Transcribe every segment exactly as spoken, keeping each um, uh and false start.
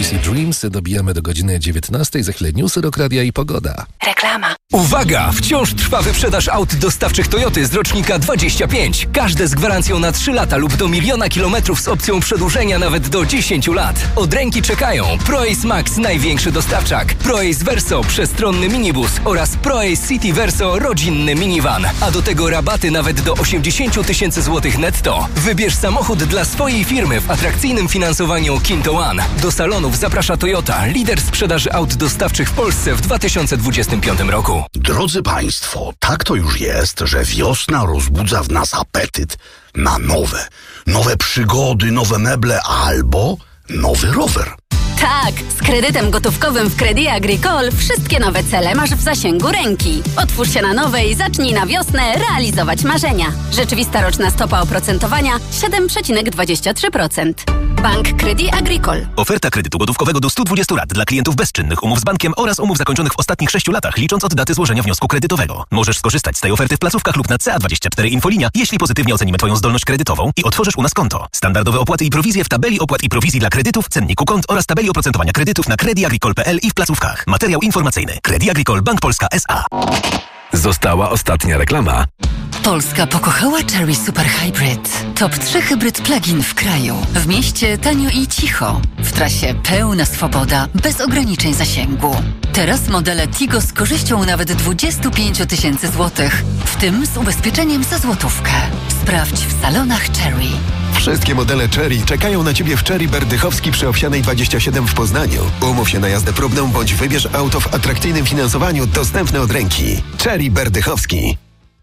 Lucid Dreams. Dobijamy do godziny dziewiętnastej. Za chwilę newsy, Rock Radia i pogoda. Reklama. Uwaga! Wciąż trwa wyprzedaż aut dostawczych Toyoty z rocznika dwadzieścia pięć. Każde z gwarancją na trzy lata lub do miliona kilometrów z opcją przedłużenia nawet do dziesięciu lat. Od ręki czekają ProAce Max, największy dostawczak, ProAce Verso, przestronny minibus oraz ProAce City Verso, rodzinny minivan. A do tego rabaty nawet do osiemdziesiąt tysięcy złotych netto. Wybierz samochód dla swojej firmy w atrakcyjnym finansowaniu Kinto One. Do salonów zaprasza Toyota, lider sprzedaży aut dostawczych w Polsce w dwa tysiące dwudziestym piątym roku. Drodzy Państwo, tak to już jest, że wiosna rozbudza w nas apetyt na nowe, nowe przygody, nowe meble albo nowy rower. Tak, z kredytem gotówkowym w Crédit Agricole wszystkie nowe cele masz w zasięgu ręki. Otwórz się na nowe i zacznij na wiosnę realizować marzenia. Rzeczywista roczna stopa oprocentowania siedem przecinek dwadzieścia trzy procent. Bank Crédit Agricole. Oferta kredytu gotówkowego do stu dwudziestu lat dla klientów bezczynnych umów z bankiem oraz umów zakończonych w ostatnich sześciu latach, licząc od daty złożenia wniosku kredytowego. Możesz skorzystać z tej oferty w placówkach lub na C A dwadzieścia cztery Infolinia, jeśli pozytywnie ocenimy Twoją zdolność kredytową i otworzysz u nas konto. Standardowe opłaty i prowizje w tabeli opłat i prowizji dla kredytów, cenniku kont oraz tabeli oprocentowania kredytów na Crédit Agricole kropka p l i w placówkach. Materiał informacyjny. Crédit Agricole Bank Polska S A. Została ostatnia reklama. Polska pokochała Chery Super Hybrid. Top trzy hybryd plug-in w kraju. W mieście tanio i cicho. W trasie pełna swoboda, bez ograniczeń zasięgu. Teraz modele Tigo z korzyścią nawet dwadzieścia pięć tysięcy złotych, w tym z ubezpieczeniem za złotówkę. Sprawdź w salonach Chery. Wszystkie modele Chery czekają na Ciebie w Chery Berdychowski przy Owsianej dwadzieścia siedem w Poznaniu. Umów się na jazdę próbną bądź wybierz auto w atrakcyjnym finansowaniu dostępne od ręki. Chery Berdychowski.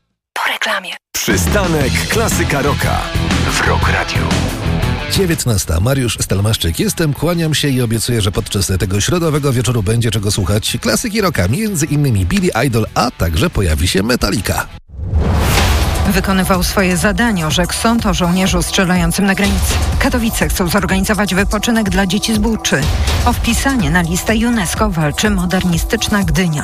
Po reklamie. Przystanek Klasyka Rocka w Rock Radio. dziewiętnasta. Mariusz Stelmaszczyk. Jestem, kłaniam się i obiecuję, że podczas tego środowego wieczoru będzie czego słuchać. Klasyki rocka, między innymi Billy Idol, a także pojawi się Metallica. Wykonywał swoje zadanie, orzekł sąd o żołnierzu strzelającym na granicy. Katowice chcą zorganizować wypoczynek dla dzieci z Buczy. O wpisanie na listę UNESCO walczy modernistyczna Gdynia.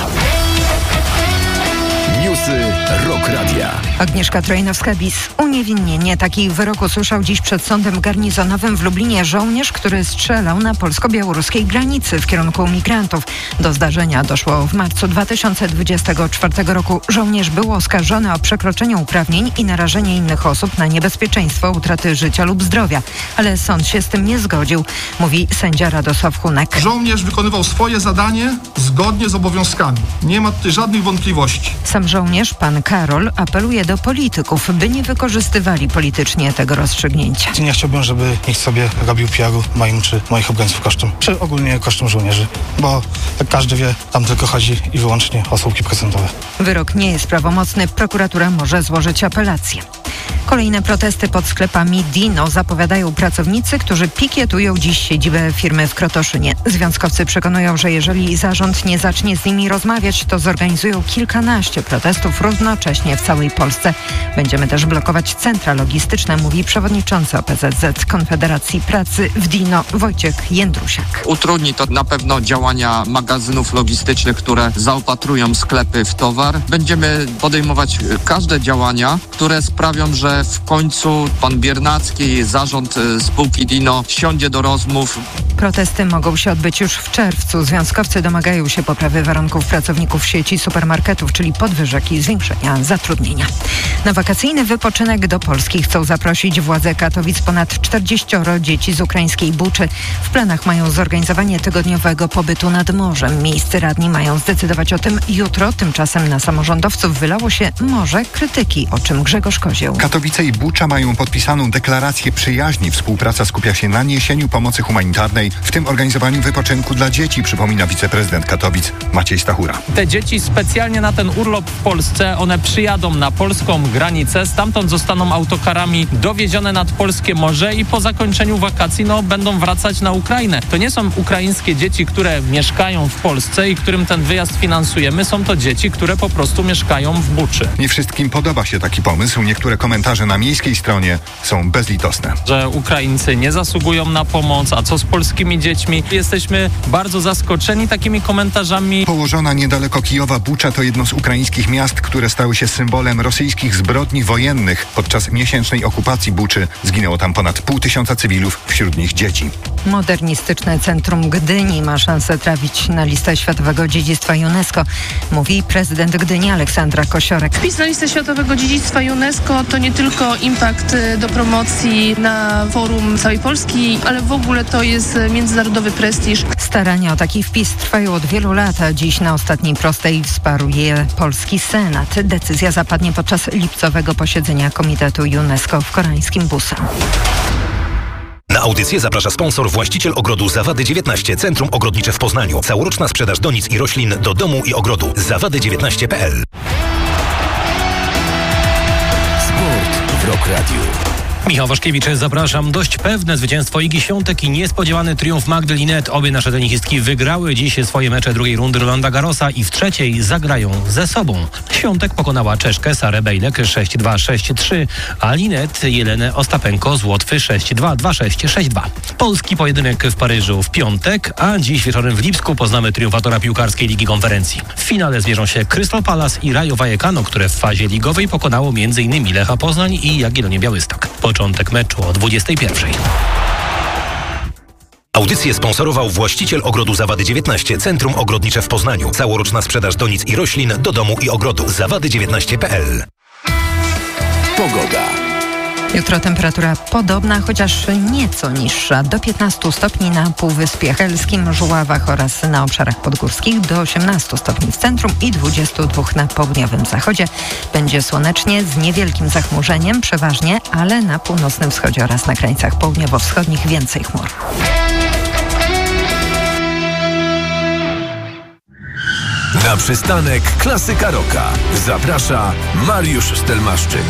Newsy Rock Radia. Agnieszka Trojnowska-Bis. Uniewinnienie takich wyroku słyszał dziś przed sądem garnizonowym w Lublinie żołnierz, który strzelał na polsko-białoruskiej granicy w kierunku migrantów. Do zdarzenia doszło w marcu dwa tysiące dwudziestego czwartego roku. Żołnierz był oskarżony o przekroczenie uprawnień i narażenie innych osób na niebezpieczeństwo utraty życia lub zdrowia. Ale sąd się z tym nie zgodził, mówi sędzia Radosław Hunek. Żołnierz wykonywał swoje zadanie zgodnie z obowiązkami. Nie ma tutaj żadnych wątpliwości. Sam żołnierz, pan Karol, apeluje do polityków, by nie wykorzystywali politycznie tego rozstrzygnięcia. Nie chciałbym, żeby nikt sobie robił P R-u moim czy moich obrońców kosztem, czy ogólnie kosztem żołnierzy, bo jak każdy wie, tam tylko chodzi i wyłącznie o słupki procentowe. Wyrok nie jest prawomocny, prokuratura może złożyć apelację. Kolejne protesty pod sklepami Dino zapowiadają pracownicy, którzy pikietują dziś siedzibę firmy w Krotoszynie. Związkowcy przekonują, że jeżeli zarząd nie zacznie z nimi rozmawiać, to zorganizują kilkanaście protestów równocześnie w całej Polsce. Będziemy też blokować centra logistyczne, mówi przewodniczący O P Z Z Konfederacji Pracy w Dino Wojciech Jędrusiak. Utrudni to na pewno działania magazynów logistycznych, które zaopatrują sklepy w towar. Będziemy podejmować każde działania, które sprawią, że w końcu pan Biernacki, zarząd spółki Dino siądzie do rozmów. Protesty mogą się odbyć już w czerwcu. Związkowcy domagają się poprawy warunków pracowników sieci supermarketów, czyli podwyżek i zwiększenia zatrudnienia. Na wakacyjny wypoczynek do Polski chcą zaprosić władze Katowic ponad czterdzieścioro dzieci z ukraińskiej Buczy. W planach mają zorganizowanie tygodniowego pobytu nad morzem. Miejscy radni mają zdecydować o tym jutro. Tymczasem na samorządowców wylało się morze krytyki, o czym Grzegorz Kozioł. Katowice i Bucza mają podpisaną deklarację przyjaźni. Współpraca skupia się na niesieniu pomocy humanitarnej, w tym organizowaniu wypoczynku dla dzieci, przypomina wiceprezydent Katowic Maciej Stachura. Te dzieci specjalnie na ten urlop w Polsce, one przyjadą na polską granicę, stamtąd zostaną autokarami dowiezione nad polskie morze i po zakończeniu wakacji no, będą wracać na Ukrainę. To nie są ukraińskie dzieci, które mieszkają w Polsce i którym ten wyjazd finansujemy. Są to dzieci, które po prostu mieszkają w Buczy. Nie wszystkim podoba się taki pomysł. Niektóre komentarze na miejskiej stronie są bezlitosne. Że Ukraińcy nie zasługują na pomoc, a co z polskimi dziećmi? Jesteśmy bardzo zaskoczeni takimi komentarzami. Położona niedaleko Kijowa Bucza to jedno z ukraińskich miast, które stały się symbolem rosyjskich zbrodni wojennych. Podczas miesięcznej okupacji Buczy zginęło tam ponad pół tysiąca cywilów, wśród nich dzieci. Modernistyczne Centrum Gdyni ma szansę trafić na listę Światowego Dziedzictwa UNESCO, mówi prezydent Gdyni Aleksandra Kosiorek. Wpis na listę Światowego Dziedzictwa UNESCO to nie tylko impact do promocji na forum całej Polski, ale w ogóle to jest międzynarodowy prestiż. Starania o taki wpis trwają od wielu lat, a dziś na ostatniej prostej wsparł je polski Senat. Decyzja zapadnie podczas lipcowego posiedzenia Komitetu UNESCO w koreańskim Busan. Na audycję zaprasza sponsor, właściciel ogrodu Zawady dziewiętnaście, Centrum Ogrodnicze w Poznaniu. Całoroczna sprzedaż donic i roślin do domu i ogrodu. zawady dziewiętnaście kropka p l. Sport w Rock Radio. Michał Waszkiewicz, zapraszam. Dość pewne zwycięstwo Igi Świątek i niespodziewany triumf Magdy Linette. Obie nasze tenisistki wygrały dziś swoje mecze drugiej rundy Rolanda Garrosa i w trzeciej zagrają ze sobą. Świątek pokonała Czeszkę Sarę Bejnek sześć dwa sześć trzy, a Linette Jelenę Ostapenko z Łotwy sześć dwa dwa sześć sześć dwa. Polski pojedynek w Paryżu w piątek, a dziś wieczorem w Lipsku poznamy triumfatora piłkarskiej Ligi Konferencji. W finale zmierzą się Crystal Palace i Rayo Vallecano, które w fazie ligowej pokonało m.in. Lecha Poznań i Jagiellonię Białystok. Początek meczu o dwudziestej pierwszej. Audycję sponsorował właściciel ogrodu Zawady dziewiętnaście, Centrum Ogrodnicze w Poznaniu. Całoroczna sprzedaż donic i roślin do domu i ogrodu. zawady dziewiętnaście kropka p l. Pogoda. Jutro temperatura podobna, chociaż nieco niższa. Do piętnastu stopni na Półwyspie Helskim, Żuławach oraz na obszarach podgórskich, do osiemnastu stopni w centrum i dwudziestu dwóch na południowym zachodzie. Będzie słonecznie z niewielkim zachmurzeniem przeważnie, ale na północnym wschodzie oraz na krańcach południowo-wschodnich więcej chmur. Na przystanek Klasyka Rocka zaprasza Mariusz Stelmaszczyk.